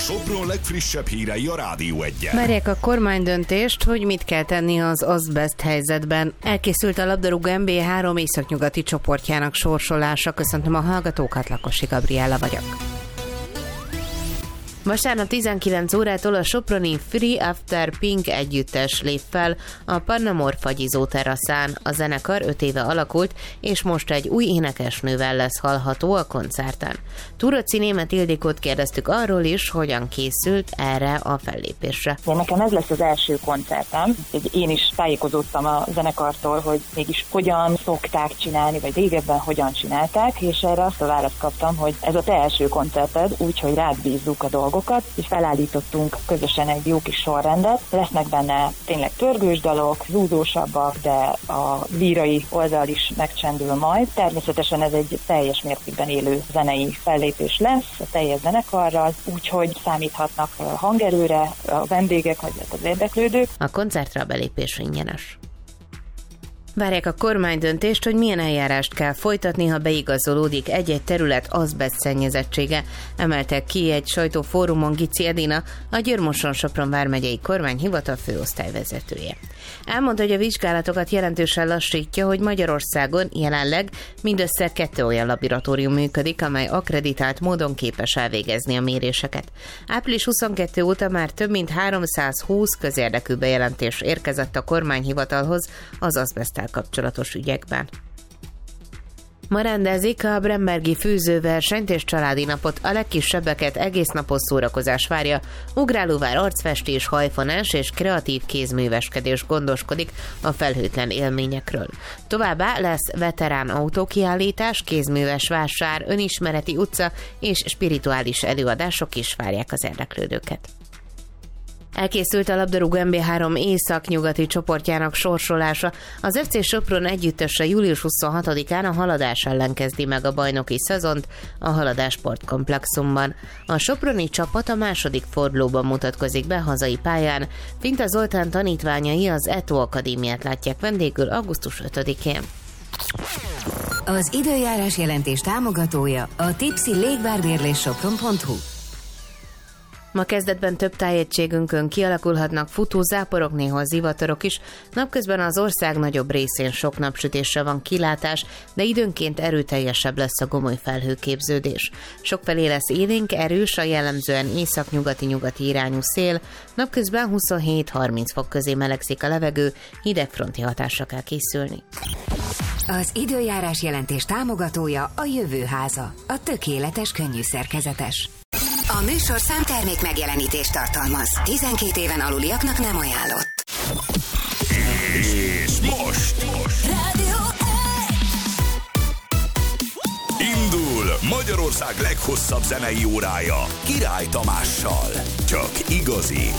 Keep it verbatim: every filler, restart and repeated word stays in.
Sopron legfrissebb hírei a Rádió Egyen. Várják a kormány döntést, hogy mit kell tenni az azbest helyzetben. Elkészült a labdarúgó en bé á három északnyugati csoportjának sorsolása. Köszöntöm a hallgatókat, Lakosi Gabriella vagyok. Vasárnap tizenkilenc órától a soproni Free After Pink együttes lép fel a Pannamor fagyizó teraszán. A zenekar öt éve alakult, és most egy új énekesnővel lesz hallható a koncerten. Túróczi Németh Ildikót kérdeztük arról is, hogyan készült erre a fellépésre. Nekem ez lesz az első koncertem. Én is tájékozódtam a zenekartól, hogy mégis hogyan szokták csinálni, vagy régebben hogyan csinálták, és erre azt a választ kaptam, hogy ez a te első koncerted, úgyhogy rád bízzuk a dolgot. És felállítottunk közösen egy jó kis sorrendet. Lesznek benne tényleg pörgős dalok, zúzósabbak, de a lírai oldal is megcsendül majd. Természetesen ez egy teljes mértékben élő zenei fellépés lesz a teljes zenekarral, úgyhogy számíthatnak hangerőre a vendégek, vagy az érdeklődők. A koncertre a belépés ingyenes. Várják a kormány döntést, hogy milyen eljárást kell folytatni, ha beigazolódik egy-egy terület azbest szennyezettsége, emelte ki egy sajtófórumon Gici Edina, a Győr-Moson-Sopron vármegyei kormányhivatal főosztályvezetője. Elmondta, hogy a vizsgálatokat jelentősen lassítja, hogy Magyarországon jelenleg mindössze kettő olyan laboratórium működik, amely akkreditált módon képes elvégezni a méréseket. április huszonkettő óta már több mint háromszázhúsz közérdekű bejelentés érkezett a kormányhivatalhoz az azbesttel kapcsolatos ügyekben. Ma rendezik a Brembergi fűzőversenyt és családi napot. A legkisebbeket egész napos szórakozás várja. Ugrálóvár, arcfestés, hajfonás és kreatív kézműveskedés gondoskodik a felhőtlen élményekről. Továbbá lesz veterán autókiállítás, kézműves vásár, önismereti utca és spirituális előadások is várják az érdeklődőket. Elkészült a labdarúgó en bé á három északnyugati csoportjának sorsolása. Az ef cé Sopron együttese július huszonhatodikán a Haladás ellen kezdi meg a bajnoki szezont a Haladás sportkomplexumban. A soproni csapat a második fordulóban mutatkozik be hazai pályán. Finta Zoltán tanítványai az e té o Akadémiát látják vendégül augusztus ötödikén. Az időjárás jelentés támogatója a Tipsy Légvárbérlés Sopron pont hu. Ma kezdetben több tájegységünkön kialakulhatnak futózáporok, néhol zivatarok is. Napközben az ország nagyobb részén sok napsütésre van kilátás, de időnként erőteljesebb lesz a gomoly felhőképződés. Sokfelé lesz élénk, erős, a jellemzően északnyugati-nyugati irányú szél. Napközben huszonhét-harminc fok közé melegszik a levegő, hidegfronti hatásra kell készülni. Az időjárás jelentés támogatója a Jövőháza, a tökéletes könnyű szerkezetes. A műsorszám termék megjelenítést tartalmaz. tizenkét éven aluliaknak nem ajánlott. És most, most. Rádió Indul Magyarország leghosszabb zenei órája Király Tamással. Csak igazi,